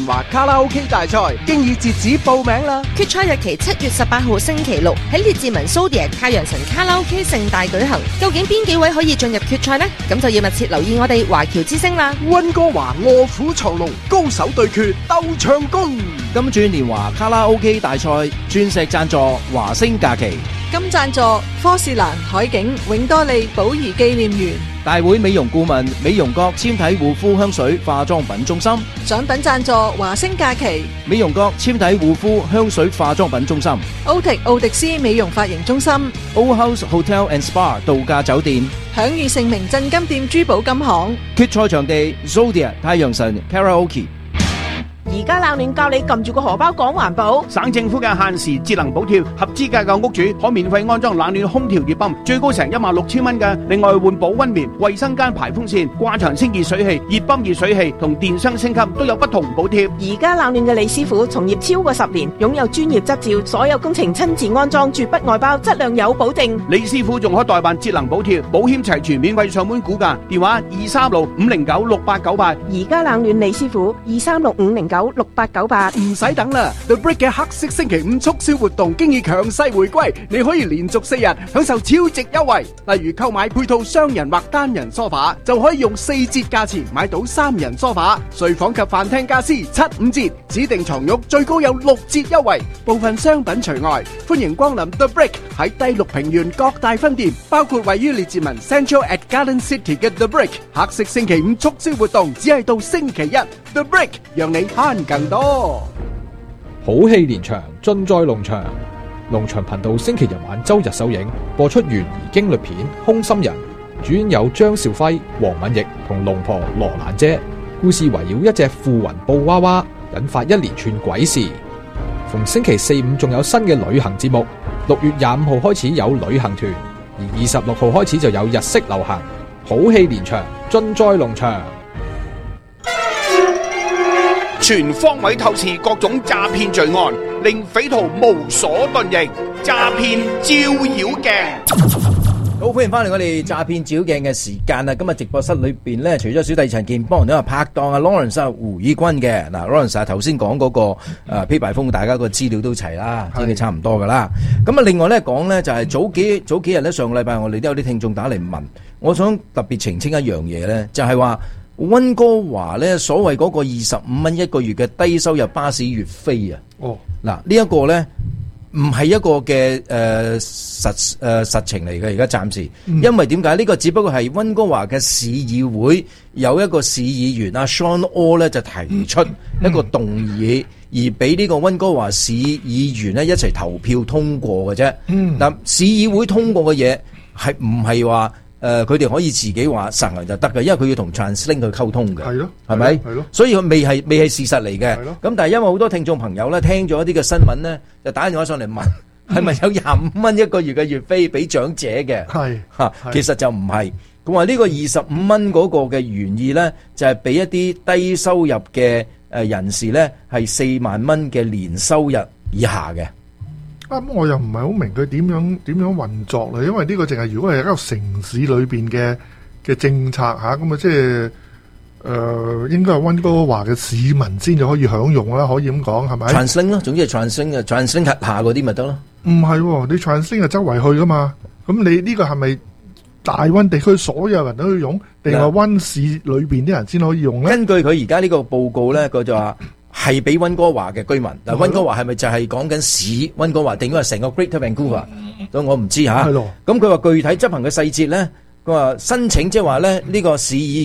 華卡拉 OK 大賽經已截止報名啦。 決賽日期7月18號星期六喺列治文 Zodiac 太陽神卡拉 OK 盛大舉行。究竟邊幾位可以進入決賽呢？咁就要密切留意我哋華僑之聲啦。 溫哥華臥虎藏龍，高手對決鬥唱功。 金鑽年華卡拉 OK 大賽鑽石贊助華星假期， 金贊助科士蘭海景永多利寶儀紀念園， 大會美容顧問美容閣纖體護膚香水化妝品中心， 獎品贊助華星假期， 美容閣纖體護膚香水化妝品中心， 奧迪斯美容髮型中心， Old House Hotel and Spa 度假酒店， 享譽盛名鎮金店珠寶金行。 決賽場地 Zodiac 太陽神 Karaoke。 而家冷暖教你撳住個荷包講環保。 省政府嘅限時節能補貼，合資格嘅屋主可免費安裝冷暖空調熱泵，最高成16,000蚊嘅。另外換保溫棉、衛生間排風扇、掛牆清熱水器、熱泵熱水器同電箱升級都有不同補貼。 而家冷暖嘅李師傅從業超過10年，擁有專業執照，所有工程親自安裝，絕不外包，質量有保證。 李師傅仲可代辦節能補貼，保險齊全，免費上門估價，電話236-509-6898。 而家冷暖李師傅236-509-6898。 唔使等啦 ，The Brick 嘅黑色星期五促銷活動經已強勢回歸，你可以連續4日享受超值優惠。例如購買配套雙人或單人梳化，就可以用4折價錢買到3人梳化。睡房及飯廳家私7-5折，指定床褥最高有6折優惠，部分商品除外。歡迎光臨 The Brick 喺第6平原各大分店，包括位於列治文 Central at Garden City 嘅 The Brick。黑色星期五促銷活動只係到星期一 ，The Brick 讓你慳更多。 好戲連場，盡在龍翔。龍翔頻道星期日晚周日首映，播出懸疑驚慄片《空心人》，主演有張兆輝、黃敏奕同龍婆羅蘭姐。故事圍繞一隻附魂布娃娃，引發一連串鬼事。逢星期4、5仲有新嘅旅行節目。6月25號開始有旅行團，而26號開始就有日式流行。好戲連場，盡在龍翔。 全方位透視各種詐騙罪案，令匪徒無所遁形。詐騙照妖鏡。 好，歡迎翻嚟我哋詐騙照鏡嘅時間啊！今日直播室裏邊咧，除咗小弟陳健幫人都有拍檔啊 Lawrence 胡以軍嘅。嗱 Lawrence 頭先講嗰個披牌風，大家個資料都齊啦，知你差唔多噶啦。咁啊，另外咧講咧就係早幾日咧，上個禮拜我哋都有啲聽眾打嚟問，我想特別澄清一樣嘢咧，就係話溫哥華咧所謂嗰個25蚊一個月嘅低收入巴士月飛啊。哦，嗱呢一個咧。唔係一個嘅實情嚟嘅，而家暫時，因為點解呢個只不過係溫哥華嘅市議會有一個市議員阿 Sean Orr 咧就提出一個動議，而俾呢個溫哥華市議員咧一齊投票通過嘅啫。但市議會通過嘅嘢係唔係話佢哋可以自己話實行就得嘅，因為佢要同 Translink 去溝通嘅，係咯，係咪？係咯，所以佢未係事實嚟嘅。咁但係因為好多聽眾朋友咧聽咗一啲嘅新聞咧，就打電話上嚟問，係咪有25蚊一個月嘅月飛俾長者嘅？係嚇，其實就唔係。咁話呢個25蚊嗰個嘅原意咧，就係俾一啲低收入嘅人士咧，係4萬蚊嘅年收入以下嘅。 咁我又唔係好明佢點樣運作啦，因為呢個淨係如果係一個城市裏邊嘅政策嚇，咁啊即係應該係溫哥華嘅市民先就可以享用啦，可以咁講係咪？Translink 咯，總之係 Translink 嘅 Translink 下嗰啲咪得咯。唔係喎，你 Translink 係周圍去噶嘛？咁你呢個係咪大溫地區所有人都可以用，定係溫市裏邊啲人先可以用咧？根據佢而家呢個報告咧，佢就話。係俾溫哥華嘅居民，嗱溫哥華係咪就係講緊市溫哥華，定係成個 Greater Vancouver？所以我唔知嚇。咁佢話具體執行嘅細節咧，佢話申請即係話咧呢個市議